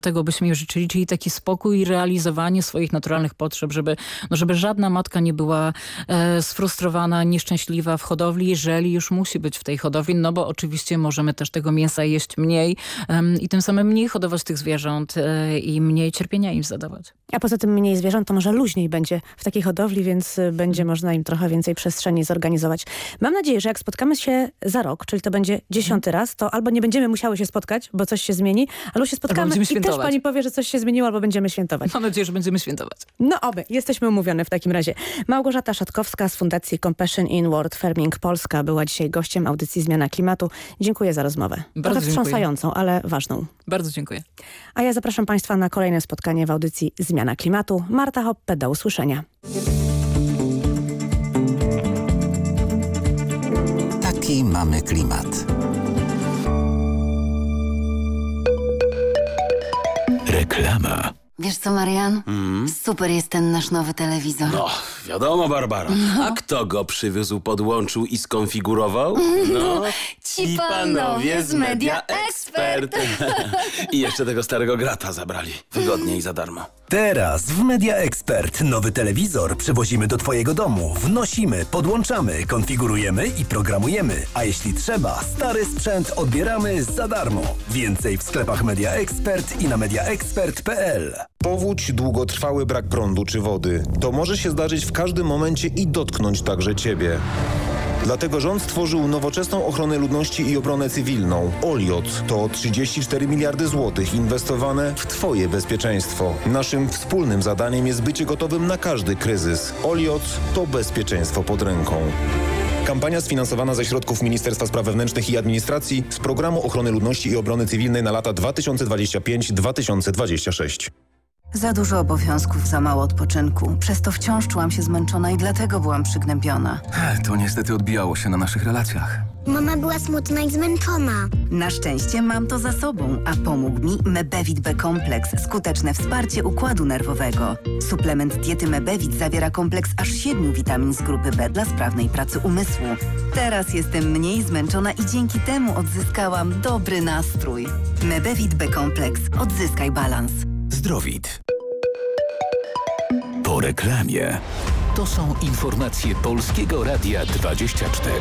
Tego byśmy im życzyli, czyli taki spokój i realizowanie swoich naturalnych potrzeb, żeby żadna matka nie była sfrustrowana, nieszczęśliwa w hodowli, jeżeli już musi być w tej hodowli, no bo oczywiście możemy też tego mięsa jeść mniej i tym samym mniej hodować tych zwierząt i mniej cierpienia im zadawać. A poza tym mniej zwierząt, to może luźniej będzie w takiej hodowli, więc będzie można im trochę więcej przestrzeni zorganizować. Mam nadzieję, że jak spotkamy się za rok, czyli to będzie 10. raz, to albo nie będziemy musiały się spotkać, bo coś się zmieni, albo się spotkamy i też pani powie, że coś się zmieniło, albo będziemy świętować. Mam nadzieję, że będziemy świętować. No oby, jesteśmy umówione w takim razie. Małgorzata Szatkowska z Fundacji Compassion in World Farming Polska była dzisiaj gościem audycji Zmiana Klimatu. Dziękuję za rozmowę. Trochę wstrząsającą, ale ważną. Bardzo dziękuję. A ja zapraszam Państwa na kolejne spotkanie w audycji Zmiana Klimatu. Marta Hoppe, do usłyszenia. Taki mamy klimat. Reklama. Wiesz co, Marian? Super jest ten nasz nowy telewizor. No, wiadomo, Barbara. A kto go przywiózł, podłączył i skonfigurował? No, ci panowie z Media Expert. I jeszcze tego starego grata zabrali. Wygodnie i za darmo. Teraz w Media Expert nowy telewizor przywozimy do Twojego domu. Wnosimy, podłączamy, konfigurujemy i programujemy. A jeśli trzeba, stary sprzęt odbieramy za darmo. Więcej w sklepach Media Expert i na mediaexpert.pl. Powódź, długotrwały brak prądu czy wody. To może się zdarzyć w każdym momencie i dotknąć także Ciebie. Dlatego rząd stworzył nowoczesną ochronę ludności i obronę cywilną. OLIOT to 34 miliardy złotych inwestowane w Twoje bezpieczeństwo. Naszym wspólnym zadaniem jest bycie gotowym na każdy kryzys. OLIOT to bezpieczeństwo pod ręką. Kampania sfinansowana ze środków Ministerstwa Spraw Wewnętrznych i Administracji z Programu Ochrony Ludności i Obrony Cywilnej na lata 2025-2026. Za dużo obowiązków, za mało odpoczynku. Przez to wciąż czułam się zmęczona i dlatego byłam przygnębiona. To niestety odbijało się na naszych relacjach. Mama była smutna i zmęczona. Na szczęście mam to za sobą, a pomógł mi Mebevit B-kompleks. Skuteczne wsparcie układu nerwowego. Suplement diety Mebevit zawiera kompleks aż 7 witamin z grupy B dla sprawnej pracy umysłu. Teraz jestem mniej zmęczona i dzięki temu odzyskałam dobry nastrój. Mebevit B-kompleks. Odzyskaj balans. Zdrowit. Po reklamie. To są informacje Polskiego Radia 24.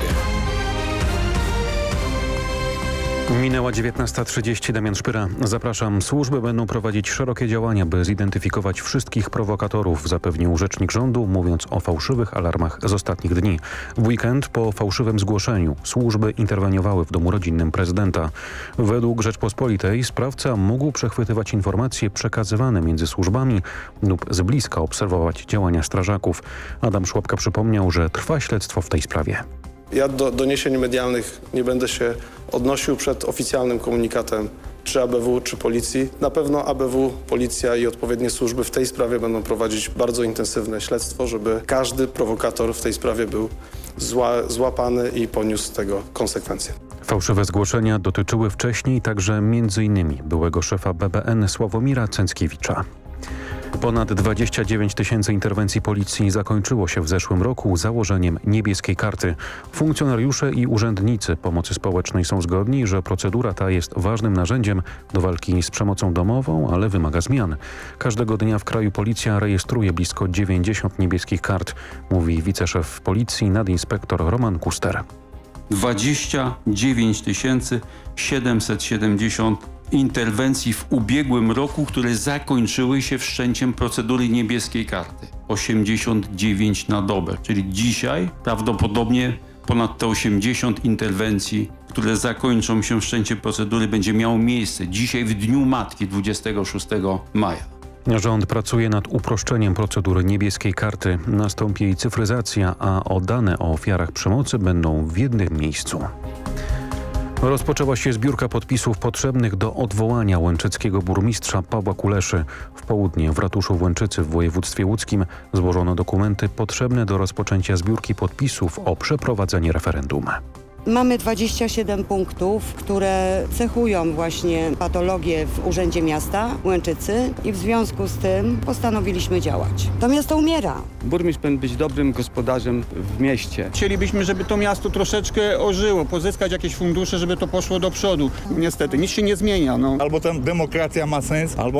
Minęła 19:30, Damian Szpyra. Zapraszam. Służby będą prowadzić szerokie działania, by zidentyfikować wszystkich prowokatorów, zapewnił rzecznik rządu, mówiąc o fałszywych alarmach z ostatnich dni. W weekend po fałszywym zgłoszeniu służby interweniowały w domu rodzinnym prezydenta. Według Rzeczpospolitej sprawca mógł przechwytywać informacje przekazywane między służbami lub z bliska obserwować działania strażaków. Adam Szłapka przypomniał, że trwa śledztwo w tej sprawie. Ja do doniesień medialnych nie będę się odnosił przed oficjalnym komunikatem czy ABW, czy policji. Na pewno ABW, policja i odpowiednie służby w tej sprawie będą prowadzić bardzo intensywne śledztwo, żeby każdy prowokator w tej sprawie był złapany i poniósł z tego konsekwencje. Fałszywe zgłoszenia dotyczyły wcześniej także m.in. byłego szefa BBN Sławomira Cęckiewicza. Ponad 29 000 interwencji policji zakończyło się w zeszłym roku założeniem niebieskiej karty. Funkcjonariusze i urzędnicy pomocy społecznej są zgodni, że procedura ta jest ważnym narzędziem do walki z przemocą domową, ale wymaga zmian. Każdego dnia w kraju policja rejestruje blisko 90 niebieskich kart, mówi wiceszef policji nadinspektor Roman Kuster. 29 770 interwencji w ubiegłym roku, które zakończyły się wszczęciem procedury niebieskiej karty. 89 na dobę, czyli dzisiaj prawdopodobnie ponad te 80 interwencji, które zakończą się wszczęciem procedury, będzie miało miejsce dzisiaj w Dniu Matki 26 maja. Rząd pracuje nad uproszczeniem procedury niebieskiej karty. Nastąpi jej cyfryzacja, a dane o ofiarach przemocy będą w jednym miejscu. Rozpoczęła się zbiórka podpisów potrzebnych do odwołania łęczyckiego burmistrza Pawła Kuleszy. W południe w ratuszu w Łęczycy w województwie łódzkim złożono dokumenty potrzebne do rozpoczęcia zbiórki podpisów o przeprowadzenie referendum. Mamy 27 punktów, które cechują właśnie patologię w Urzędzie Miasta Łęczycy i w związku z tym postanowiliśmy działać. To miasto umiera. Burmistrz powinien być dobrym gospodarzem w mieście. Chcielibyśmy, żeby to miasto troszeczkę ożyło, pozyskać jakieś fundusze, żeby to poszło do przodu. Niestety, nic się nie zmienia. Albo ta demokracja ma sens, albo